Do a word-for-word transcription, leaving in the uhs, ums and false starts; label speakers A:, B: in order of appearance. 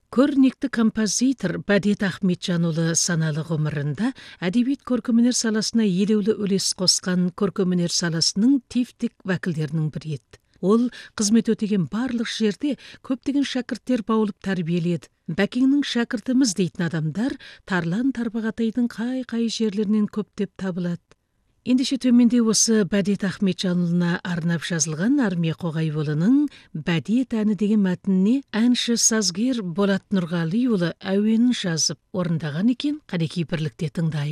A: Көрнекті композитор Бәдет Ахметжанұлы саналы ғұмырында әдебиет көркемөнер саласына елеулі үлес қосқан көркемөнер саласының типтік вәкілдерінің бірі еді. Ол қызмет өтеген барлық жерде көптеген шәкірттер баулып тәрбиеледі. Бәкеңнің шәкіртіміз дейтін адамдар Тарлан Тарбағатайдың қай-қай жерлерінен көптеп табылады. Ендеше төменде осы Бәдет Ахметжанұлына арнап жазылған Армия Қоғайұлының Бәдет әні деген мәтініне әнші сазгер Болат Нұрғалиұлы әуенін жазып орындаған екен. Қанекей бірлікте тыңдайық.